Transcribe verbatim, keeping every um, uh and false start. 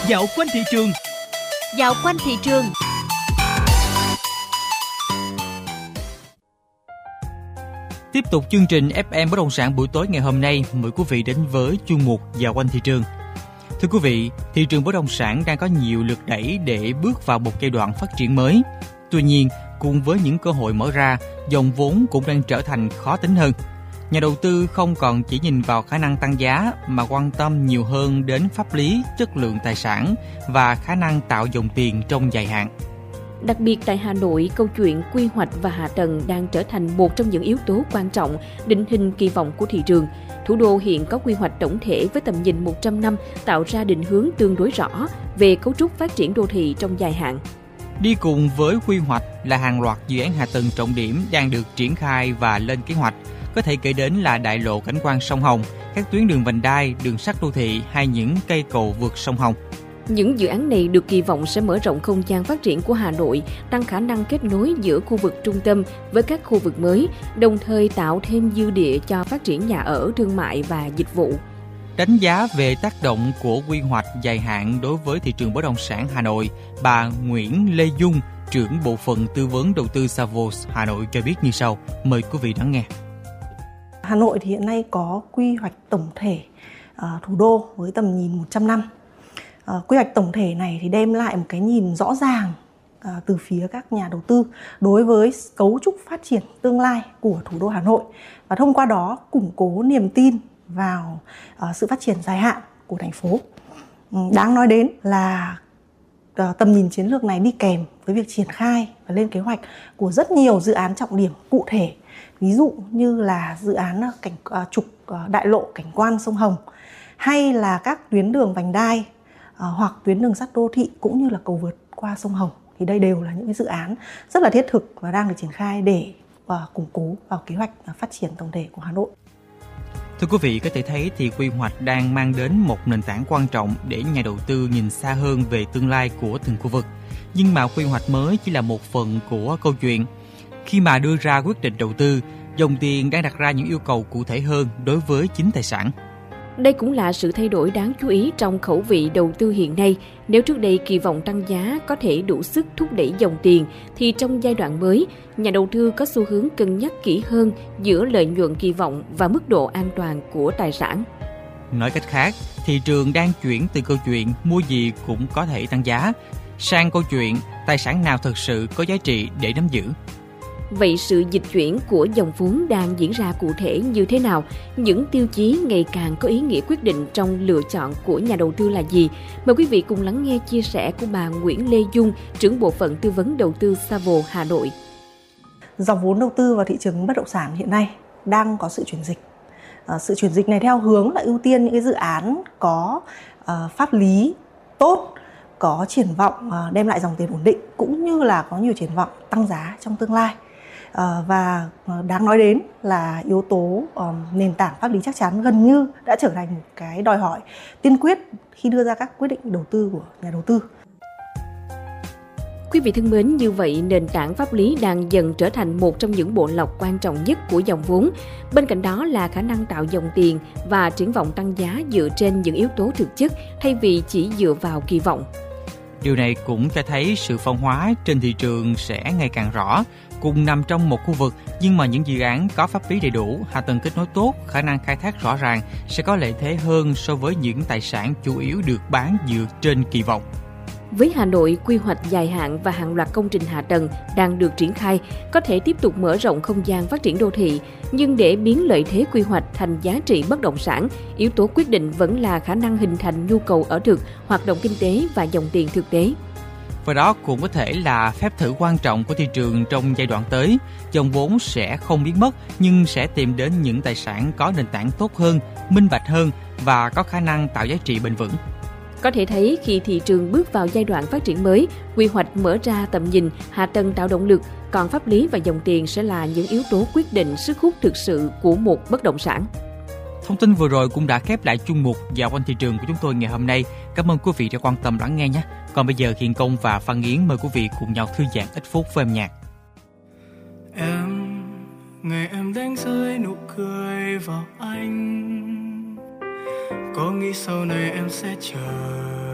Dạo quanh thị trường. Dạo quanh thị trường. Tiếp tục chương trình ép em Bất động sản buổi tối ngày hôm nay, mời quý vị đến với chuyên mục Dạo quanh thị trường. Thưa quý vị, thị trường bất động sản đang có nhiều lực đẩy để bước vào một giai đoạn phát triển mới. Tuy nhiên, cùng với những cơ hội mở ra, dòng vốn cũng đang trở thành khó tính hơn. Nhà đầu tư không còn chỉ nhìn vào khả năng tăng giá mà quan tâm nhiều hơn đến pháp lý, chất lượng tài sản và khả năng tạo dòng tiền trong dài hạn. Đặc biệt tại Hà Nội, câu chuyện quy hoạch và hạ tầng đang trở thành một trong những yếu tố quan trọng định hình kỳ vọng của thị trường. Thủ đô hiện có quy hoạch tổng thể với tầm nhìn một trăm năm, tạo ra định hướng tương đối rõ về cấu trúc phát triển đô thị trong dài hạn. Đi cùng với quy hoạch là hàng loạt dự án hạ tầng trọng điểm đang được triển khai và lên kế hoạch. Có thể kể đến là đại lộ cảnh quan sông Hồng, các tuyến đường vành đai, đường sắt đô thị hay những cây cầu vượt sông Hồng. Những dự án này được kỳ vọng sẽ mở rộng không gian phát triển của Hà Nội, tăng khả năng kết nối giữa khu vực trung tâm với các khu vực mới, đồng thời tạo thêm dư địa cho phát triển nhà ở, thương mại và dịch vụ. Đánh giá về tác động của quy hoạch dài hạn đối với thị trường bất động sản Hà Nội, bà Nguyễn Lê Dung, trưởng bộ phận tư vấn đầu tư Savills Hà Nội cho biết như sau. Mời quý vị đón nghe. Hà Nội thì hiện nay có quy hoạch tổng thể uh, thủ đô với tầm nhìn một trăm năm. Uh, quy hoạch tổng thể này thì đem lại một cái nhìn rõ ràng uh, từ phía các nhà đầu tư đối với cấu trúc phát triển tương lai của thủ đô Hà Nội và thông qua đó củng cố niềm tin vào uh, sự phát triển dài hạn của thành phố. Um, đáng nói đến là uh, tầm nhìn chiến lược này đi kèm với việc triển khai và lên kế hoạch của rất nhiều dự án trọng điểm cụ thể. Ví dụ như là dự án cảnh uh, trục uh, đại lộ cảnh quan sông Hồng hay là các tuyến đường vành đai uh, hoặc tuyến đường sắt đô thị cũng như là cầu vượt qua sông Hồng. Thì đây đều là những cái dự án rất là thiết thực và đang được triển khai để uh, củng cố vào kế hoạch uh, phát triển tổng thể của Hà Nội. Thưa quý vị, có thể thấy thì quy hoạch đang mang đến một nền tảng quan trọng để nhà đầu tư nhìn xa hơn về tương lai của từng khu vực. Nhưng mà quy hoạch mới chỉ là một phần của câu chuyện. Khi mà đưa ra quyết định đầu tư, dòng tiền đang đặt ra những yêu cầu cụ thể hơn đối với chính tài sản. Đây cũng là sự thay đổi đáng chú ý trong khẩu vị đầu tư hiện nay. Nếu trước đây kỳ vọng tăng giá có thể đủ sức thúc đẩy dòng tiền, thì trong giai đoạn mới, nhà đầu tư có xu hướng cân nhắc kỹ hơn giữa lợi nhuận kỳ vọng và mức độ an toàn của tài sản. Nói cách khác, thị trường đang chuyển từ câu chuyện mua gì cũng có thể tăng giá, sang câu chuyện tài sản nào thực sự có giá trị để nắm giữ. Vậy sự dịch chuyển của dòng vốn đang diễn ra cụ thể như thế nào? Những tiêu chí ngày càng có ý nghĩa quyết định trong lựa chọn của nhà đầu tư là gì? Mời quý vị cùng lắng nghe chia sẻ của bà Nguyễn Lê Dung, trưởng bộ phận tư vấn đầu tư Savills Hà Nội. Dòng vốn đầu tư vào thị trường bất động sản hiện nay đang có sự chuyển dịch. À, sự chuyển dịch này theo hướng là ưu tiên những cái dự án có uh, pháp lý tốt, có triển vọng uh, đem lại dòng tiền ổn định cũng như là có nhiều triển vọng tăng giá trong tương lai. Uh, và đáng nói đến là yếu tố um, nền tảng pháp lý chắc chắn gần như đã trở thành một cái đòi hỏi tiên quyết khi đưa ra các quyết định đầu tư của nhà đầu tư. Quý vị thân mến, như vậy nền tảng pháp lý đang dần trở thành một trong những bộ lọc quan trọng nhất của dòng vốn. Bên cạnh đó là khả năng tạo dòng tiền và triển vọng tăng giá dựa trên những yếu tố thực chất thay vì chỉ dựa vào kỳ vọng. Điều này cũng cho thấy sự phân hóa trên thị trường sẽ ngày càng rõ. Cùng nằm trong một khu vực, nhưng mà những dự án có pháp lý đầy đủ, hạ tầng kết nối tốt, khả năng khai thác rõ ràng sẽ có lợi thế hơn so với những tài sản chủ yếu được bán dựa trên kỳ vọng. Với Hà Nội, quy hoạch dài hạn và hàng loạt công trình hạ tầng đang được triển khai, có thể tiếp tục mở rộng không gian phát triển đô thị. Nhưng để biến lợi thế quy hoạch thành giá trị bất động sản, yếu tố quyết định vẫn là khả năng hình thành nhu cầu ở thực, hoạt động kinh tế và dòng tiền thực tế. Và đó cũng có thể là phép thử quan trọng của thị trường trong giai đoạn tới. Dòng vốn sẽ không biến mất, nhưng sẽ tìm đến những tài sản có nền tảng tốt hơn, minh bạch hơn và có khả năng tạo giá trị bền vững. Có thể thấy khi thị trường bước vào giai đoạn phát triển mới, quy hoạch mở ra tầm nhìn, hạ tầng tạo động lực, còn pháp lý và dòng tiền sẽ là những yếu tố quyết định sức hút thực sự của một bất động sản. Thông tin vừa rồi cũng đã khép lại chuyên mục Dạo quanh thị trường của chúng tôi ngày hôm nay. Cảm ơn quý vị đã quan tâm lắng nghe nhé. Còn bây giờ Hiền Công và Phan Yến mời quý vị cùng nhau thư giãn ít phút với âm nhạc. Em, ngày em đánh rơi nụ cười vào anh, có nghĩ sau này em sẽ chờ